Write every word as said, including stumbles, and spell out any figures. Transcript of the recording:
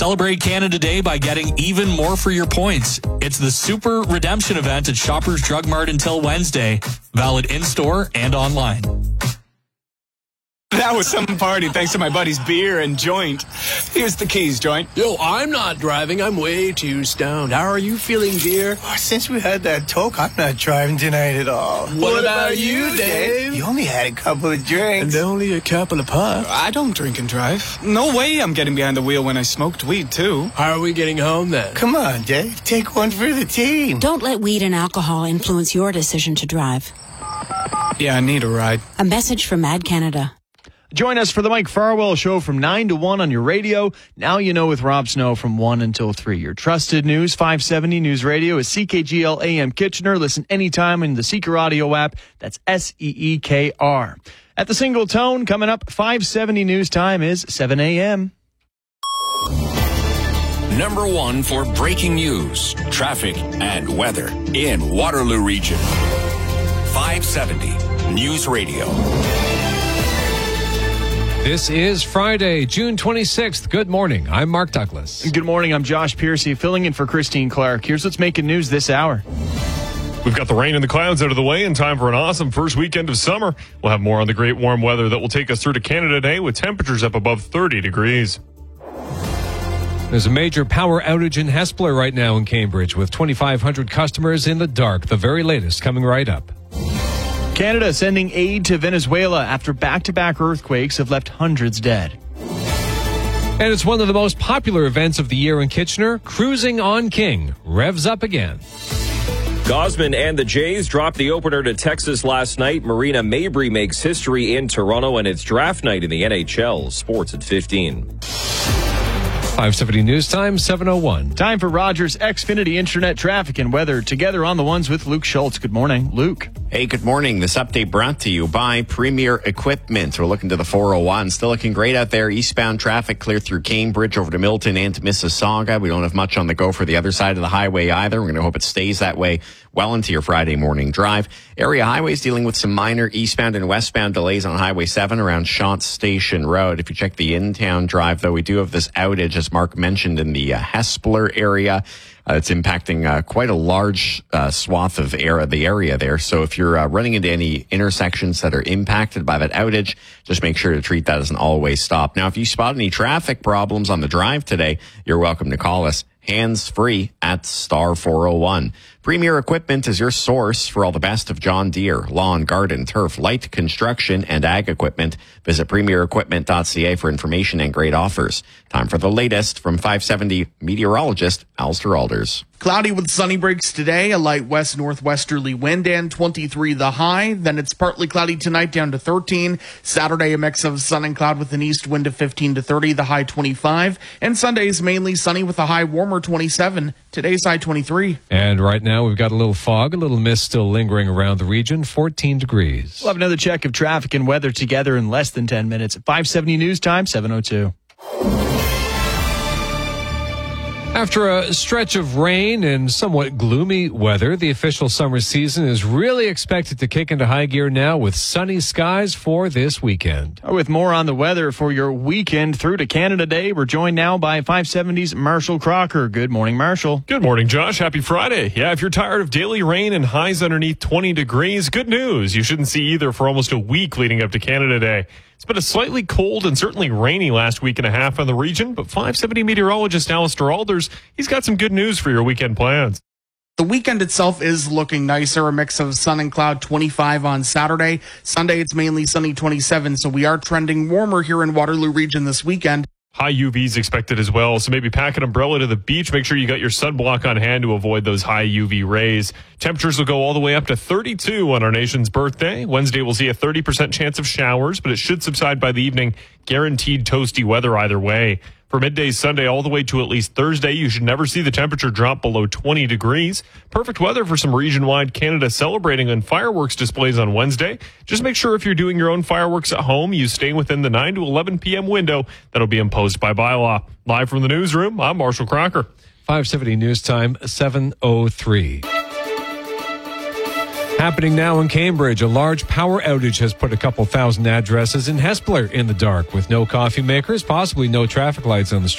Celebrate Canada Day by getting even more for your points. It's the Super Redemption event at Shoppers Drug Mart until Wednesday. Valid in-store and online. That was some party thanks to my buddy's beer and joint. Here's the keys, joint. Yo, I'm not driving. I'm way too stoned. How are you feeling, dear? Oh, since we had that talk, I'm not driving tonight at all. What, what about, about you, Dave? You only had a couple of drinks. And only a couple of puffs. I don't drink and drive. No way I'm getting behind the wheel when I smoked weed, too. How are we getting home, then? Come on, Dave. Take one for the team. Don't let weed and alcohol influence your decision to drive. Yeah, I need a ride. A message from Mad Canada. Join us for the Mike Farwell Show from nine to one on your radio. Now you know with Rob Snow from one until three. Your trusted news, five seventy News Radio is C K G L A M Kitchener. Listen anytime in the Seeker Audio app. That's S E E K R. At the Single Tone, coming up, five seventy News Time is seven a.m. Number one for breaking news, traffic, and weather in Waterloo Region. five seventy News Radio. This is Friday, June twenty-sixth. Good morning. I'm Mark Douglas. Good morning. I'm Josh Piercy, filling in for Christine Clark. Here's what's making news this hour. We've got the rain and the clouds out of the way in time for an awesome first weekend of summer. We'll have more on the great warm weather that will take us through to Canada Day with temperatures up above thirty degrees. There's a major power outage in Hespeler right now in Cambridge with twenty-five hundred customers in the dark. The very latest coming right up. Canada sending aid to Venezuela after back-to-back earthquakes have left hundreds dead. And it's one of the most popular events of the year in Kitchener. Cruising on King revs up again. Gosman and the Jays dropped the opener to Texas last night. Marina Mabrey makes history in Toronto, and it's draft night in the N H L. Sports at fifteen. five seventy News Time, seven oh one. Time for Rogers Xfinity Internet traffic and weather. Together on the ones with Luke Schultz. Good morning, Luke. Hey, good morning. This update brought to you by Premier Equipment. We're looking to the four oh one. Still looking great out there. Eastbound traffic clear through Cambridge over to Milton and to Mississauga. We don't have much on the go for the other side of the highway either. We're going to hope it stays that way well into your Friday morning drive. Area highways dealing with some minor eastbound and westbound delays on Highway seven around Shantz Station Road. If you check the in-town drive, though, we do have this outage, as Mark mentioned, in the uh, Hespeler area. Uh, it's impacting uh, quite a large uh, swath of area, the area there. So if you're uh, running into any intersections that are impacted by that outage, just make sure to treat that as an always stop. Now, if you spot any traffic problems on the drive today, you're welcome to call us hands-free at star four oh one. Premier Equipment is your source for all the best of John Deere, lawn, garden, turf, light construction, and ag equipment. Visit premier equipment dot c a for information and great offers. Time for the latest from five seventy meteorologist Alistair Alders. Cloudy with sunny breaks today, a light west northwesterly wind and twenty-three the high. Then it's partly cloudy tonight down to thirteen. Saturday, a mix of sun and cloud with an east wind of fifteen to thirty, the high twenty-five. And Sunday is mainly sunny with a high warmer twenty-seven. Today's high twenty-three. And right now we've got a little fog, a little mist still lingering around the region, fourteen degrees. We'll have another check of traffic and weather together in less than ten minutes. five seventy News Time, seven oh two. After a stretch of rain and somewhat gloomy weather, the official summer season is really expected to kick into high gear now with sunny skies for this weekend. With more on the weather for your weekend through to Canada Day, we're joined now by five seventy's Marshall Crocker. Good morning, Marshall. Good morning, Josh. Happy Friday. Yeah, if you're tired of daily rain and highs underneath twenty degrees, good news. You shouldn't see either for almost a week leading up to Canada Day. It's been a slightly cold and certainly rainy last week and a half in the region, but five seventy meteorologist Alistair Alders, he's got some good news for your weekend plans. The weekend itself is looking nicer, a mix of sun and cloud, twenty-five on Saturday. Sunday, it's mainly sunny, twenty-seven, so we are trending warmer here in Waterloo Region this weekend. High U V is expected as well, so maybe pack an umbrella to the beach. Make sure you got your sunblock on hand to avoid those high U V rays. Temperatures will go all the way up to thirty-two on our nation's birthday. Wednesday, we'll see a thirty percent chance of showers, but it should subside by the evening. Guaranteed toasty weather either way. For midday Sunday all the way to at least Thursday, you should never see the temperature drop below twenty degrees. Perfect weather for some region-wide Canada celebrating and fireworks displays on Wednesday. Just make sure if you're doing your own fireworks at home, you stay within the nine to eleven p.m. window that'll be imposed by bylaw. Live from the newsroom, I'm Marshall Crocker. five seventy News Time, seven oh three. Happening now in Cambridge, a large power outage has put a couple thousand addresses in Hespeler in the dark with no coffee makers, possibly no traffic lights on the street.